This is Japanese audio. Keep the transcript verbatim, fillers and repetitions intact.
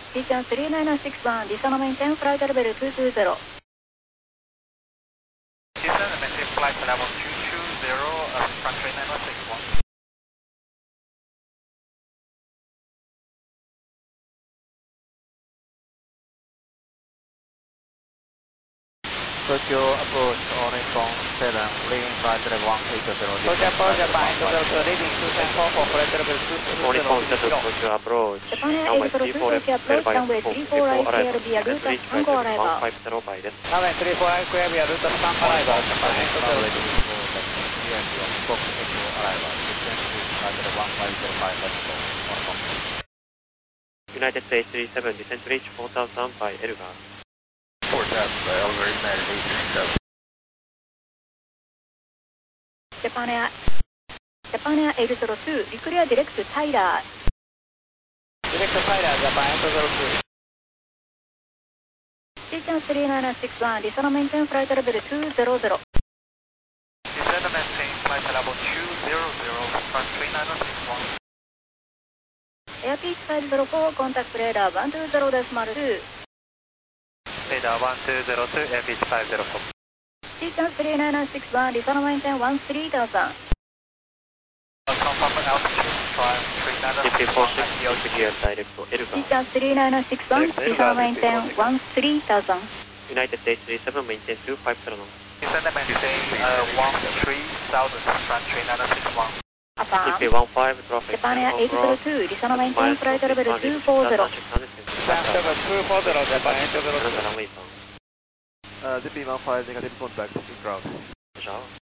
C ちゃんさんきゅういちいちいち、リサノメンテンフライトレベルにひゃくにじゅう。 C セブン maintain flight level two two zero, uh, front three nine one six one. 東京アプローチ、オーレンコンセブン、リーディングフライトレベルいちはちゼロ。 東京アプローチ、ジャパンエイトゼロツー、リーディングにせんよんじゅうよん、フライトレベルにひゃくにじゅう。 オーレンコンセブン、東京アプローチ、 Japan Air eight zero two, Tokyo approach, runway three four right, clear to be a route of Tango arrival. いちゼロバイです。 ラメンスリーフォーアイクエビアルートスタンアライバー、ジャパンエイトゼロツー。 United States three seven, descent reach four thousand by Elgar. four thousand by Elgar, United eight three seven. Japan Air, Japan Air eight zero two, declare direct to Tyler. Direct to Tyler, Japan eight zero two. C ちゃんさんきゅういちいちいち、リサノメンテンフライトレベルにひゃく。 C seven maintain flight level two zero zero, front three nine one six one. Airpeace five zero four, contact radar one two zero decimal two. Radar one two zero two, Airpeace five zero four. C ちゃんさんきゅういちいちいち、リサノメンテンthirteen thousand. Confirm altitude, climb three nine one six one, Gear direct to Elgar. C ちゃんさんきゅういちいちいち、リサノメンテンthirteen thousand. United States three seven, maintain two five zero. C seven maintain uh, one three thousand, front three nine one six one. Affirm. T P one five, traffic. Japan Air eight zero two, リサノメンテンフライトレベルtwo four zero. two four zero, Japan eight zero two. Uh, Z P one five, negative contact, ground. Ciao.